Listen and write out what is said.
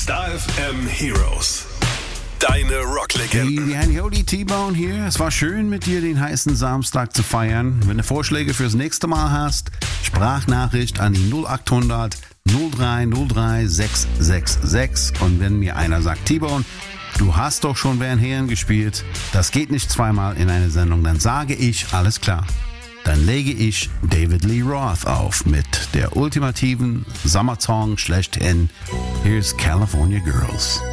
Star FM Heroes. Deine Rocklegenden. Die T-Bone hier. Es war schön, mit dir den heißen Samstag zu feiern. Wenn du Vorschläge fürs nächste Mal hast, Sprachnachricht an die 0800 0303 666. Und wenn mir einer sagt, T-Bone, du hast doch schon Van Halen gespielt, das geht nicht zweimal in eine Sendung, dann sage ich, alles klar. Dann lege ich David Lee Roth auf mit der ultimativen Sommersong schlechthin. Here's California Girls.